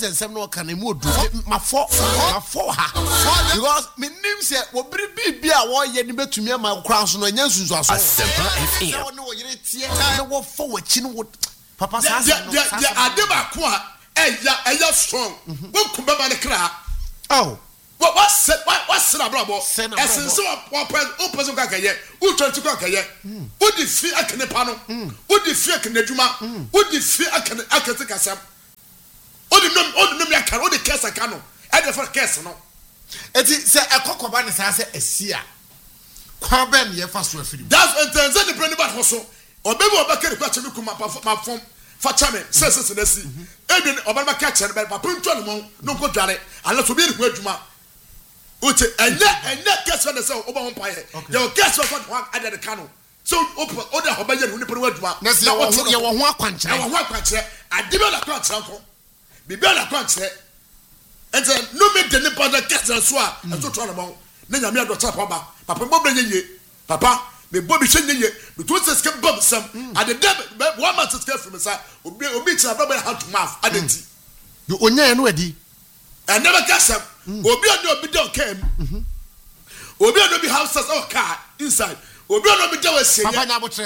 some no can mo do my for her because me name say wo biribi bia wo ye ni betumi ma kra so no nya sunsu aso Asempa no wo yire tie na wo fo wachi no papa sa the adeba ko a eya strong wo kumba ba ne kra oh what's bravo essence what person ka kaye wo twenty ka kaye wo di fi akene pa no wo di fi akene djuma wo di fi akene akete kasam wo di nom ya kan wo di kesa kan no e dey for kesa no eti se ekokoba ne sa se asia kwa ben ye fa so afiri that's intense the brand about hoso obebi obakere kwa chemi kuma ma fom fa chame se na si ebi obaba ka chere be papa ntwa no no ko dware ala so bi ri adwuma uche enya kesa na se oba ho paye ye kesa for one ada the kano so oda ho baye ni pere adwuma na se ye wo ho akwankyere adibe la kwa chere ko bibi la kwa chere ente no me de ne pa da kesa so a so to no mo na nyame ado cha papa mo brenye ye papa me bobi hwenye ye me to se skip bob sam at the deb one man to skip from say obi tira baba how to mouth adenti you onya no adi and never catch up obi don came obi don be houses or car inside obi don be there say papa nya botre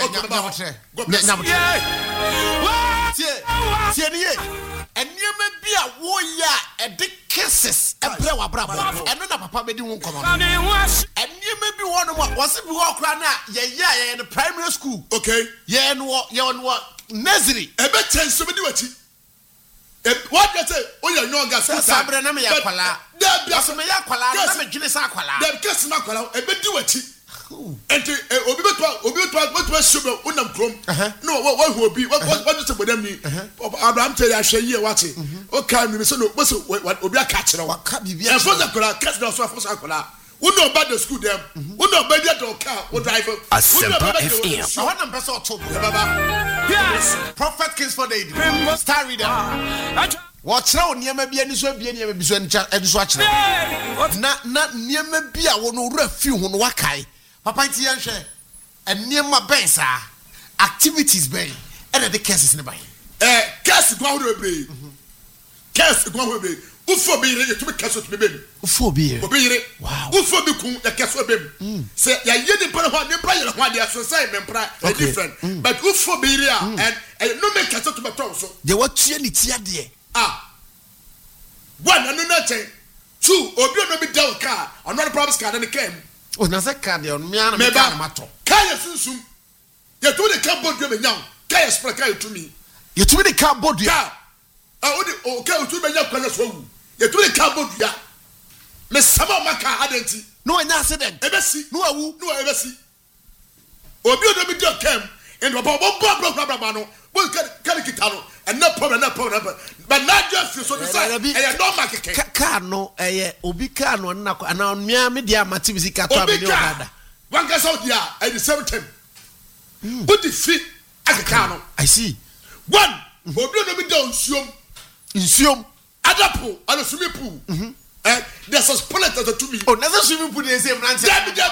tie nie eniema bia wo ya e de kisses e bre wa brabo eno na papa bedi won komo eniema bi wo no wo se bi wo kra na ye in primary school okay ye no nursery e be tenso be di wachi what they say o ya yoga so sabre na me ya kwala da so me ya kwala na me dwene sa kwala da kiss na kwala e be di wachi enti obi beto shobe unam krom no wa hu obi what just bodam ni Abraham tell ya hwe ye wate o ka mi so no obi aka kire wa ka bibia e for the kwala kiss na so for sa kwala uno ba the school dem uno ba dia to car o drive Asempa FM so one number so to baba yes prophet Kings for the star reader watch now niema bia ni so bia niema bi so eni so akire na niema bia wo no wura fi hu no wakai papa nti yan hwe eniema ben sa activities ben and the cases ne ban case gwa ho rebre case gwa ho rebre ufo bi yire to be case to be bem ufo bi yire wow ufo bi kun ya case bem say ya ye ni pere ho ni pra yire ho dia so say mempra different but ufo bi yire and no make case to be talk so they what tie ni tia de one no na chen two obi no be down car another problems car na came o na say car de on me ana me car mato car sunsum ye to the car board be nyam car spray car to me ye to the car board ya o car to be nyam kwala so wu ye to the car board ya me sama maka adenti no anya accident ebesi no awu no ebesi obi no be down came and baba no we can kitano and no problem but not just so decide e no market car no obi car no na ana mia me dia matibisi ka to abeni ogada one guy out there at the same time put the feet at the car no I see one obi no be down nsuom adapo and swimming pool there's a split that to me oh na swimming pool dey say branch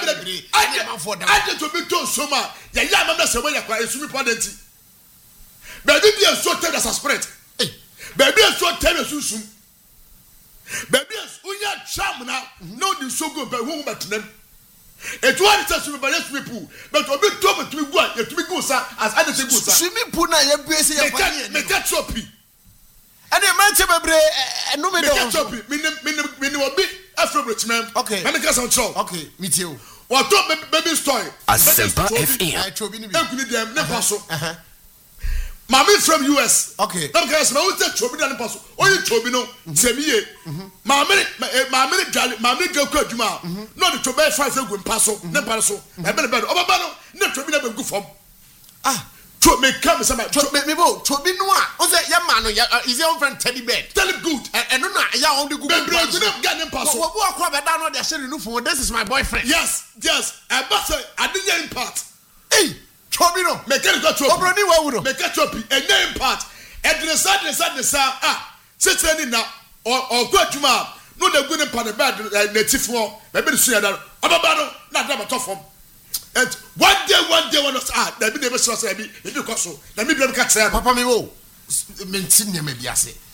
I just to be told so ma ya mama say we ya swimming pool denti baby be so tell as a spirit baby so tell as susum baby unya cham na no the so go be hu batenem it one say swimming pool but obi to me go ya to me go sa as I say go sa swimming pool na ya bue say ya fa me catch up and e man che bebre no me dey catch up me obi afro batenem okay me can sound okay meet you what baby story Asempa FM I chobi ni be ekuni dem ne paso Mami from US. Okay. Them guys na we say chobi na paso. Only chobi no semiye. Mami go kwa adwuma. No the chobi 5 egu mpaso. Ne paso. E be be. Obaba no ne chobi na be gu fam. Chobi me come say me bo chobi no a. O say ya ma no is your friend Teddy Bear. Tell him good. And no na ya on the go. Be no get ne paso. Wo akwa be da no dey share no phone. This is my boyfriend. Yes. I but say I didn't impact. Hey. Chobi no me can go chobi obroni wa wuro me can chobi and name part edresa sitre ni na o kwatuma no na gu ne pa ne bad native one me be so ya da obaba no na da bato fom and one day one of na be never so say be because so na me be ka try papa me wo me nti ne me biase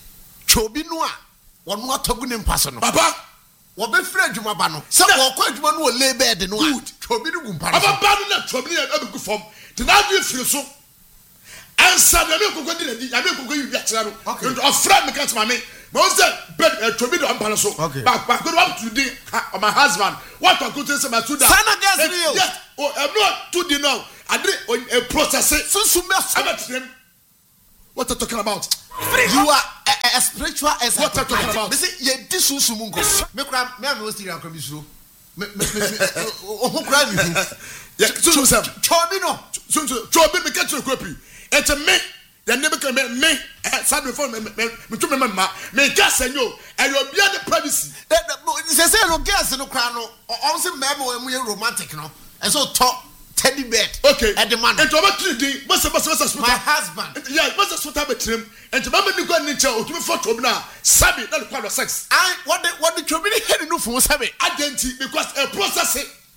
chobi no a wono atogu ne mpaso no papa wobefra adwuma ba no se wokọ adwuma no le bed no a chobi no gu mpaso papa ba no na chobi no e be fom te na do firi so ansa na me kokko di na di ya me kokko yi bia tira no ofra me kan me but say bed chobi do mpaso so back go up to the my husband what I could say my student sana gas real yes oh I'm not to the now I did a process what are you talking about? You are a spiritual expert. What are you talking about? They say ye disusu mungo. Me kra me am still am bi suro. Me o kra mi hu. Yeah, so chobi no. So chobi me catch copy. It's me. The neighbor can me sad before me to me me gas and you and you be the privacy. Say no gas no kra no. O say me we romantic no. And so talk teddy bear. Okay. At the man. And to about 3 days, what's my husband. Yeah, what's the sort of trim? And to mama go nature to me for now. Sabi, not part of sex. I what the trouble head no for Sabi. Identity because a process.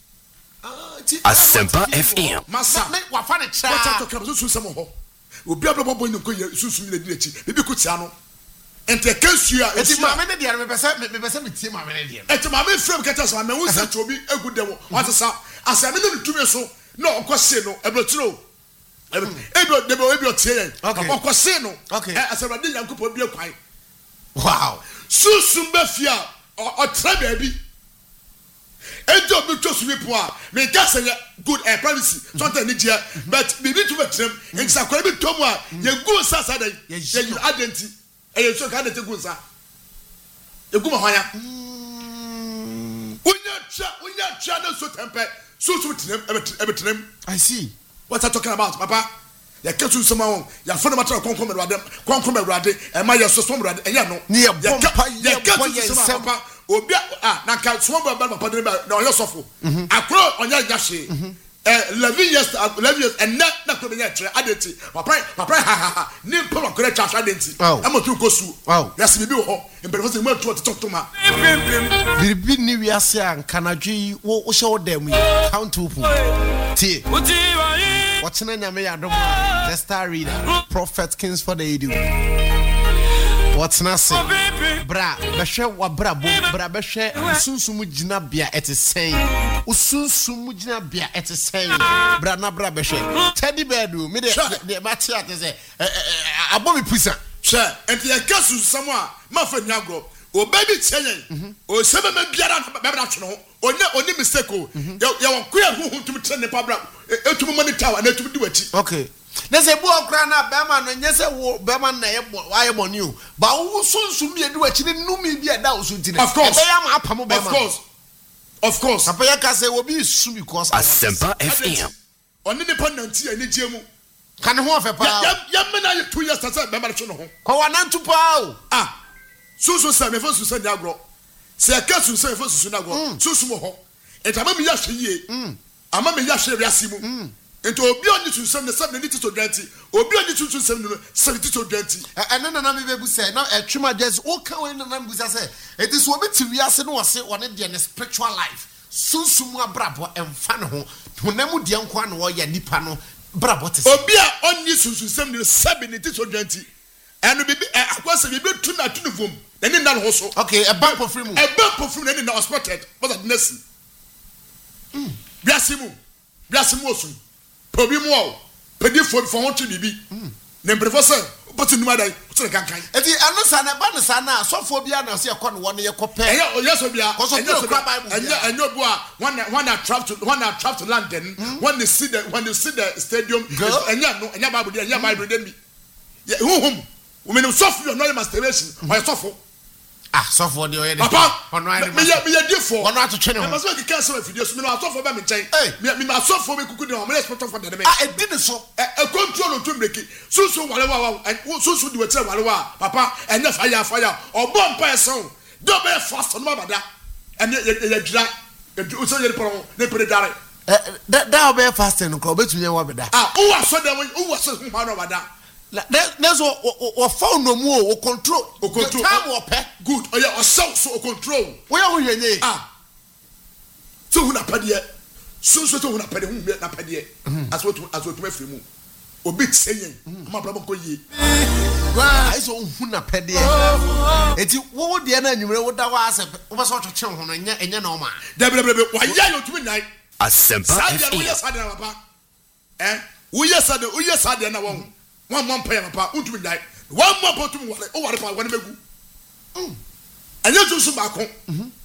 Asempa FM. Massa, what funny child. What I'm talking about, some more. We'll be able to go in the Susu in the ditch. Maybe Kutiano. And take case you are. It's my many dear, me person with him. And to my main friend, get us, I mean, who's to be a good devil. What's the sound? As I mean, to me so. No, of course, no. Able to know. Able to be able to okay. Of course, no. Okay. As I did, I could be a quiet. Wow. Susu Befia or try baby. And don't be just with poor. May gas and good air privacy. Something need here, but we need to make them. And so, I will tell you, you go Saturday, you identity, and you took out the Guza. You go higher. When you're channel so temper. So I see. What are you talking about, Papa? You can't do some more. You're from the matter of Concom Rade, and my Sossom Rade, and you know, near Papa, you can't do some Papa, or be now swamp about Papa, no, you're so I crow on your yashi. 11 years, and not to be yet. Identity, Papa, name Papa, correct identity. I'm a two cosu. Oh, yes, we do. And because they want to talk to my Bibi ni wiase an kanaji wo show them count to tie watching nyame yadom the star reader prophet kings for the edu what's na say bra behwe wa bra bo bra behwe sunsumu gina bia etesen usunsumu gina bia etesen bra na bra behwe teddy bear do me de matia te say abomi pusa sure and the kasu someone ma fa nyagro o baby cheyen o sebe ma biara bebra tno oni mistake o ya won kuya hu tumi trene pabra etumi monitor na etumi di wachi okay na se bu okra na bema no nyese wo bema na ye waye boni o ba wo sunsum ye di wachi ni numi bi da o sunti na of course e ya ma apamo bema of course papa ya ka se wo bi su because Asempa FM oni ne pananti ani jemu kan ho afa pa ya mena 2 years tasa bema tno ho ko wanantu pa o Susu sa me fa susu na agro. Se aka susu sa me fa susu na agro. Susu mo ho. Etama me ya hweye. Ama me ya hwe wiase mu. Ento obi oni susu na sa na ni tito dwanti. Obi oni susu sa no sa tito dwanti. Eno na me bebu say na etwema just o kan we na bebu say it is obi ti wiase no wose one de ne spiritual life. Susu mu abrabo emfa ne ho. Honam de nko na wo ya nipa no brabo te. Obi a oni susu sa no sabi ni tito dwanti. Eno bibi akwase bibi tu na tu ne vom. Then in that also. Okay, a bank of free move. A bank of free then was spotted. What's that Nessie? Biasimu. Biasimu. Probimu. Pedi for what to be. Then professor, but in my day, what's the gang? And the Anasana Banasana, so for Biana, see a corn 1 year copy. Yes, we are also and your boy, one I travel to London, when you see the stadium, girl, and your Bible, and your Bible, then be. Whom? Women of software, no masturbation, my software. So for the other papa, me ya differ. One to channel. I must make a cancel if you just me so for me say. Me na so for me kuku dey o me respect for them. I did so. E control to break it. So walewa and so do we tell walewa papa and fire or bomb person. Do be fast on my bada. And you dra. You so you pon na pere dare. That be fast and ko betumi wa beda. Who was so dem who was so man over that. That's what phone no more control. Time or pet good. Oh yeah, or so control. Where are we? So who na padie? So who na padie? Who na padie? As what we free move. obi tseyen ma bra ko yi I so hu na pede eti wo de na anwumre wo da wa ase wo so twetwe ho no enya na o ma da bre wa ya yo tumi nai Asempa FM. wo yes ade na papa wo yes ade na won mo mpa ya papa utumi nai one more bottom wale o wale pa wale megu anya tusu ba ko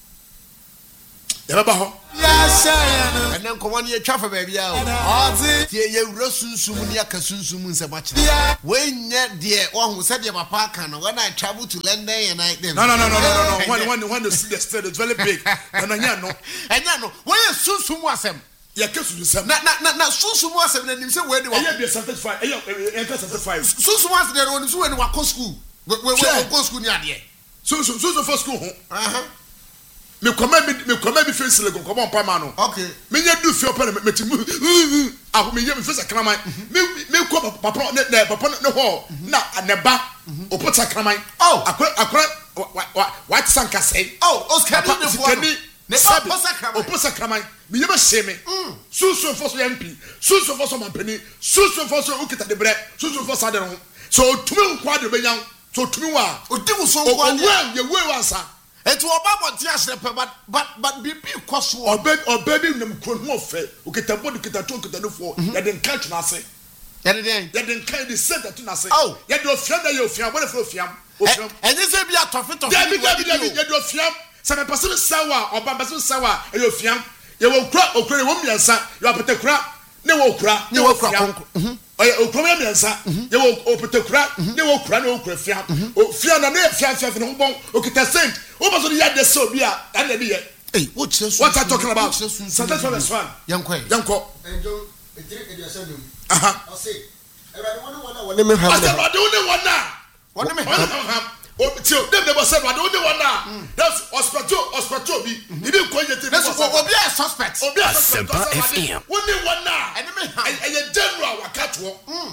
ya ba ho and then come on ye trafa baby a tie ye wura sunsum ni aka sunsum nsem a kire we nya de wo hu se de papa kan no when I travel to London and I no when the see the state is very big and anya no we ye sunsum asem ya kesu sam na sunsum asem na nim se we de wa ya be certified ya certified sunsum asem de won so we wa ko school we go school ni ade sunsum for school ho me comment me face le come on pa ma no okay me nya du fio pa me ti ah me me face kraman me ko papa ne papa ne ho na aneba opota kraman akora what sanka say Oscar ni fo ne opota kraman me yema sheme susu for so MP susu for so mampani susu for so ukita de bre susu for sa de no so tumi kwa de benyan so tumi wa odimu so kwa ye we wansa etu oba ti asrepe but bibi koso obabi nam kronhu ofe ukita bodu kita to kita no fo ya den catch na ase ya den kind the center to na ase ya de ofiam na ye ofiam bo le fo ofiam enye se bi atofito ya de ofiam se me person sawa oba person sawa ye ofiam ye wo kura wo miansa ye apetekura ne wo kura oye okura miansa ye wo opetekura ne wo kura ne wo kura fiam ofiam na ne fiam no bon okita saint o ba so ya de so bi a na bi ye what I talking about Santos for this one yanko enjo etiri ediasadum I say everybody one me ham one me ham o tio dem dey say everybody one that's hospital bi e dey ko yete that's obi a suspect Asempa FM one enemy ham e general wakatwo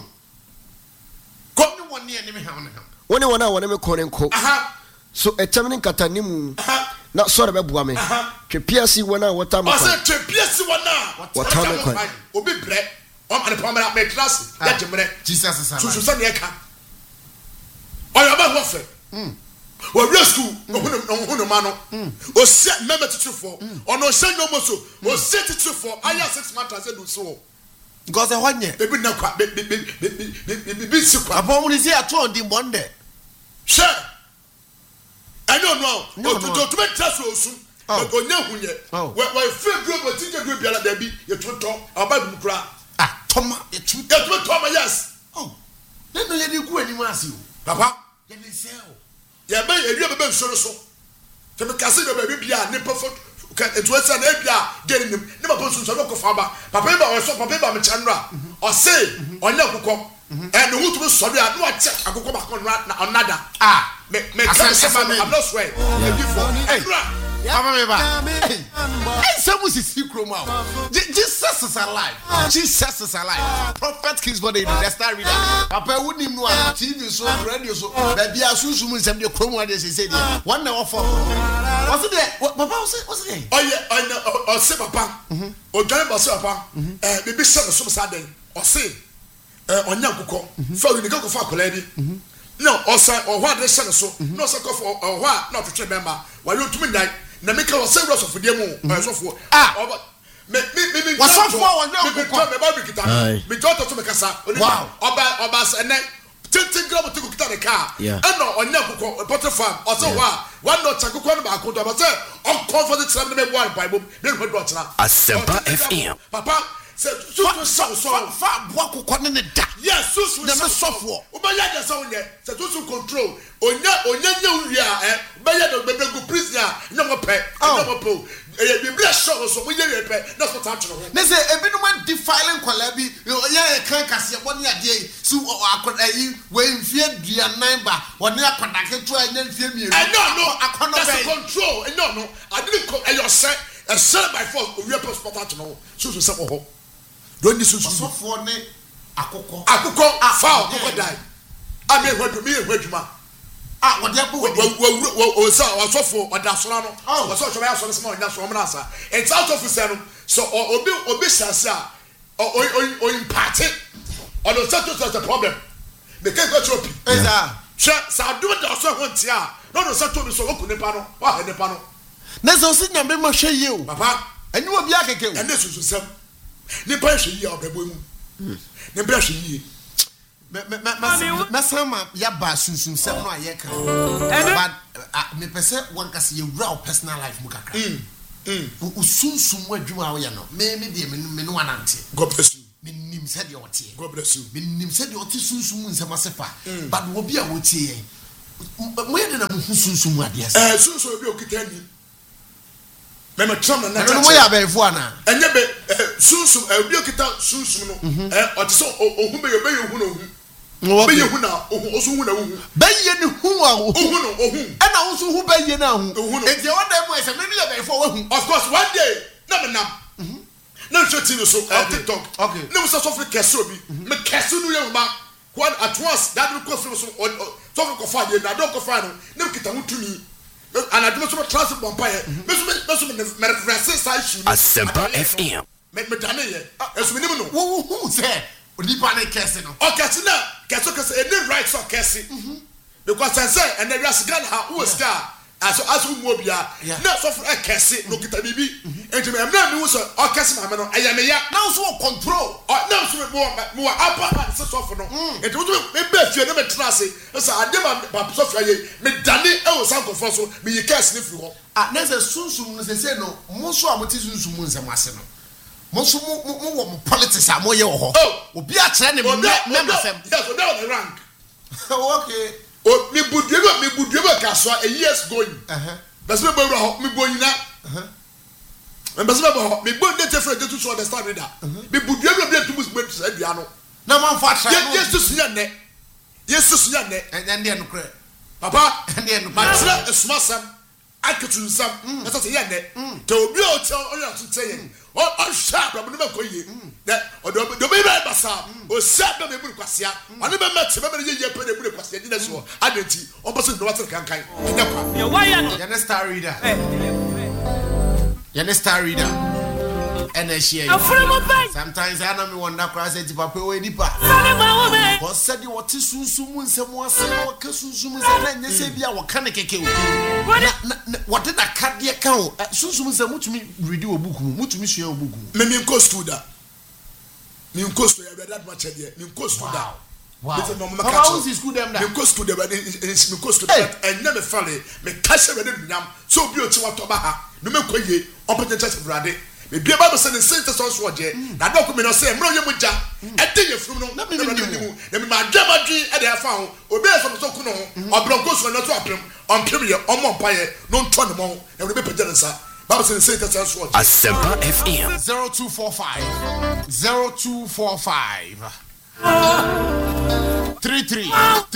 ko ni one enemy ham one me korenko so etamini katanimu na sore bebua me twepia wona wota me kwa ase twepia wona wota me kwa obi bre o ma ne pamara me class ya jemre Jesus is so so ne ka oya ba wo fe o real school ohunu ma no o se member tutufor ono se no mo so o se tutufor aya 6 months as do so because e honye ebi na kwa be sikwa abomunisi ato ndi monde she I don't know. To make trust osu. Onya hunye. We free group of teacher group biala there be you to about mukra. Toma you Toma yes. Then no you go anymore as you. Papa, you dey say ya be you be so. To me kase be baby bia ne perfect it was an ebia getting him. Never put so no ko faba. Papa ba o so papa ba me chanra. O say onya kokko. And who to sorry I no check akoko ba kon na another. Me I'm not swear. Hey, someone is secret now. Jesus is alive. Jesus is alive. Prophet Kings for the star reader. Papa wouldn't know TV so radio so. Baby, I soon some your chrome one they say one hour for. What's it? Papa what's it? Oh yeah, I know. Or say papa. Or John Papa. Baby son so sad. Or say onyankukọ fa we nika ko fa koladi no osa o hwa de hye so no osa ko for o hwa na otwe member wa yo tumi ndan na meka wo say roso fodie mu sofo me wasofo wa nyankukọ me ba bi kita me jota to me kasa oba ene 10 gram to kita de car e no onyankukọ potter farm oso hwa one not chakukọ no ba ko do ba say on comfort tram me bo an bible me ho do tra Asempa FM papa so fa boa kokọ ne da yes so na me sofo o ba ya de so nye se to control onya wi a ba ya de be go prison a nyo mo pe e be bia show so mo ye pe na so ta tro ho ne se ebinum defiling kwala bi ya kan kase bo ne ade su akoda yi we mfie duanan ba woni akoda keto anya mfie mienu no akono be control no I didn't your set a set by force we are spot out no so se ho don't this so for ne akoko foul akoko die abi ehwaduma wode abo wo sa wasofo odasora no waso choma ya so se ma onya so omna asa it's out of say no so obi sase a o imparte on the status as a problem me can go to sa do the so ho ntia no settle me so wo ku nipa no wa he nipa no na so si nyame ma hwe yi o papa enu obi akeke o ene susu sam nipa hwe yi obebo mu nipa hwe yi Masama ya ba sunsun sem no ayeka. But me pese one kase ye wura personal life mu kakra. Usunsun wadwuma wo ye no. Me de me no anante. God bless you. Me nim said your tie. God bless you. Me nim said your tie sunsun mu nsem asefa. But wo bia wo tie ye. Mo ye na mu sunsun mu ade ase. Sunsun obi okitani. Me tram na na. No mo ya be fo ana. Enye be sunsun obi okita sunsun no. Otiso ohun be hu no hu. Be ye hu na osu hu na hu. Be ye ni hu a hu. Ohu no ohu. E na osu hu be ye na hu. Enti o da mo ese me ni ya be fo hu. Of course one day na me nam. Na show TV so TikTok. Okay. Na so for kese obi. Me kese no ye ma. One at once that will go from so for fa dey na do ko fa no. Na kita hu tumi. And I do so transit vampire. Me reference sa issue. Asempa FM. Me dane ye. Esu me nim no. Who say Onipa ne kese no. O kese na kese any right for kese. Because I say and the Rasgan ha who is there as mu bia na so for kese no kita bibi. Enti me na me so o kese ma me no aya me ya. Now so control. Now so me upper hand so for no. Enti wo me be fie na me tena ase. So ade ma so for ye me dane e wo sanko for so me ye kese ne fi ho. Na se sunsum no se say no mo so amoti sunsum nsem ase no. Most politics are more your obi a chere ne member fam. Yes, so that was the rank. Okay. Oh, me budieba kaswa a years going. But me bo me bo yina. And but me bo dey different to understand that. Me budieba be to mus be to aduano. Na man fa try. Yes to see ne. Yes to see ne. And then no cre. Papa, and then ma tira small sam. Aketun sam. Na say ye ne. To obi o tell o to say o sharp am no be koye that o do be basa o sharp be buru kwasia oni be mate be ye pe de buru kwasia di na so adenti o boso do water kankan nyakwa ya why no ya star reader ya star reader and share sometimes I know me wonder cross it papa we nipa o said you what sunsun nsem ase na waka sunsun nsem na nyese bia waka ne keke what did that card there kan sunsun nsem mutumi read obuku mutumi share obuku me nko studa me nko studa ya that much there me nko studa wow how is school them that me nko studa but me nko studa and never fall me cash we dey nyam so bi o ti wato ba ha no me koye opportunity church brade me bia ba say the saint so so je na do ko me no say mro ye muja e dey ye frum no na me ma dwama dwi e dey afa ho obi e so ku no obronko so na to apem ompem ye omo paye no nto ne mo e we be pagya nsa ba say the saint so so je Asempa FM 0245 3325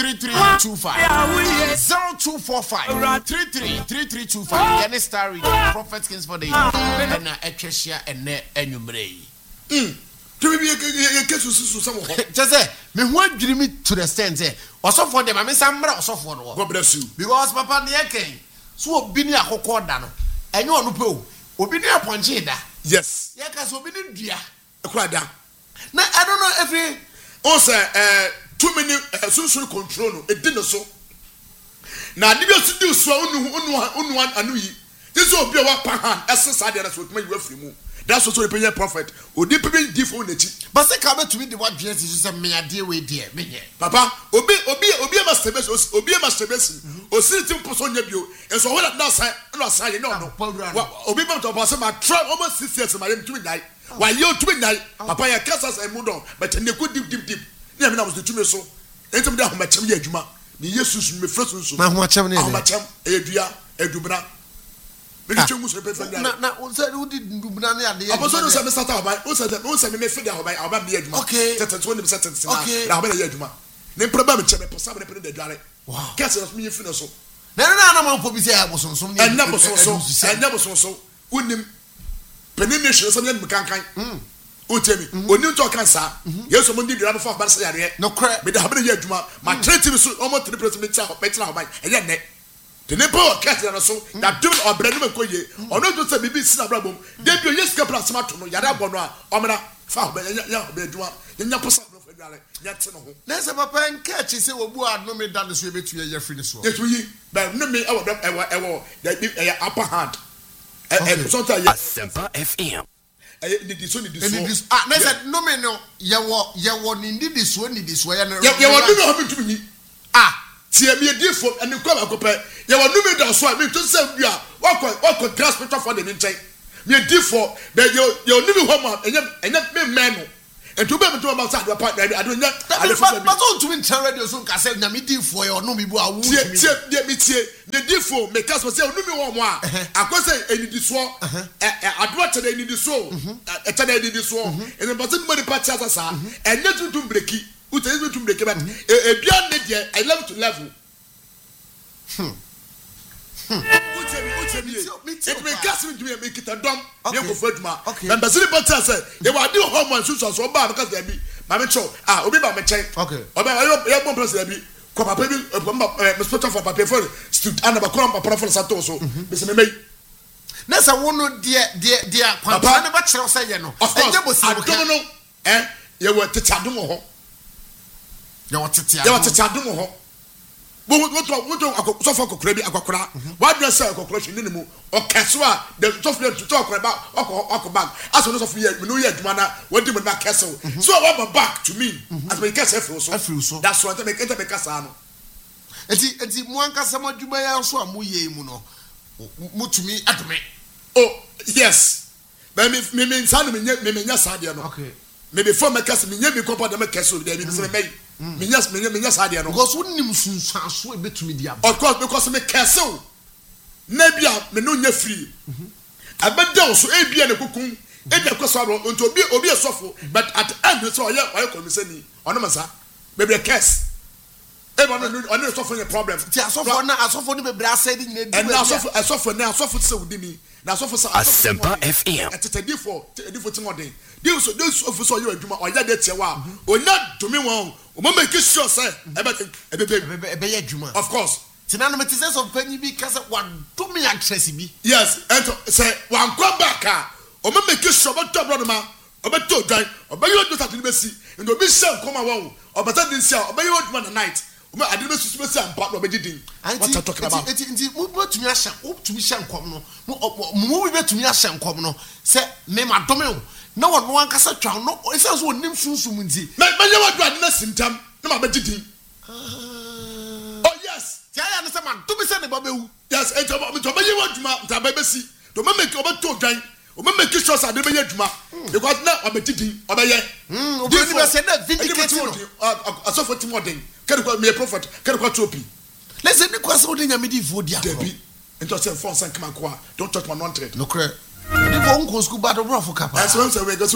0245 3325 any star reader prophet kings for the and etwesia and enumere to be ye kesu susu some ho just say me ho adwiri me to the stand say osofo dem me samra osofo no God bless you because papa ne eken so obi ni akokọ da no enye onu pe o obi ni aponche da yes ye ka so obi ni dua ekura da na I don't know if o say too many sunsun control no edi no so na ade bi so di so unu anu yi this obi wa pa han esesa de na so tuma yi wa free mu that's also the prayer prophet odi pe di fo na chi but say ka be to me the what Jesus say me ade we there me here papa obi masturbation obi masturbation o siritim poso nya bio enso ho na san no san ye no obi be to boss ma try almost 6 years ma yem tumi dai wa ye tumi dai papa ya kasa say mu don but ne go deep na me na was the tumi so entum da ho ma chem ye adwuma ni Jesus me fresh so na ho chem ne ho ma chem edua edubra me twe mu so pe fe na o say o di ndubna ne ade aposo no say me start obai o say me fe da obai me adwuma tete so ne be tete na obai ye adwuma ne problem chem me posa me pe de duare wow kase no me ye fi no so na man fo bi say abosonsom ne enya bosonso unim penetration so ne kankan o temi oni to kan sa yeso mo ndi dira no fa ba say yare no cre me da habe ye adwuma ma treat me so almost 3% me tira obai enya ne the neighbor kase no so that do obrani me koye ono to say bibi sina brabom de bi o yes ka plasma to no yare abo no a omra fa ba nya adwuma nya posa dwale nyate no ho na se papa nka chi se obu adome da no so ebetu ye free so yetuyi ba no me ewo the upper hand sometimes Asempa FM. Nidi so na se no me no yewo nidi so ya no yewo no me ho bitumi tie me edifo ene kwa akopɛ yewo no me da so a me to se bia wakɔ grass picture for the nkyɛn me edifo be yo no me ho ma enya me meno entu be me to ma sa adapa adonya but on to in radio so ka se na me edifo ye ono me bu awu tie me edifo me ka so se ono me wo mo a akose enidi so adoa tede enidi so etede enidi so ene but no me party asasa enya tutum breki uta is tutum breki but ebia ne de I love to level it may gas me to make it a dumb. You go for ma. And the city butter say, you are doing home and suits so bad because they be. Mamma Cho, Obi Bama check. Okay. Oba, you have one person be. Copa baby, Mr. for Papa for stood under a crumb of Satoso. Mr. May. Nessa one dear Papa never shall say, you know. Of course, I don't know. You were to Chadumo. You want to Chadumo. What so for credit akokora what dress akokoration ni mu o keswa the software to talk about okobag as no software me no ye aduma na wodi me na kesel so what back to me as me kesel so that's what make kasa no enti mu ankasa maduma ya so amoye mu no mutumi adome oh yes but me insane me nya sade no okay me before me kasa me nya me kopa de me kesel dey be se me Minya sadia no because wonnim sunsanso ebetumi dia of course because me kesel na bia me no nya free abeda so ebia na kokun ebia kwaso aro nto obi esofo but at end so oya komisani ono masa be kes eba no ono esofo no problem ti asofo no bebre asedi nyina and asofo se wudimi na asofo sa Asempa FM etedifo timoden this officer you adwuma oya de tiewa onya domi won o mo make sure say ebe adwuma of course tinano metise so panyi bi kase wa domi actress bi yes and say wan come back o mo make sure but to brother ma o be to dwan o be you do that ni be si and obi sell come won o better din sia o be you adwuma na night o me ade be susu be si ampa no be didin what you talking about enti mo betumi ahya o betumi hya nkom no mo bi betumi ahya nkom no say me ma domi o na won ankasa twa no ese so onim sunsum nti me nya wadu ade na sintam na ma be didin oh yes ti aya no say man to be say ne babewu yes e to be you adwuma ta be si to me make o be to dwan o me make sure say de be adwuma because na o be didin o be ye o be ni say na vindicate no asofo timoden kere kwa me prophet kere kwa tropi let's say ni kwa so de nyame di vo dia debi into say phone sank man kwa don't touch my non trade no cre ni vo nko school bad bro for kapa that's what I'm saying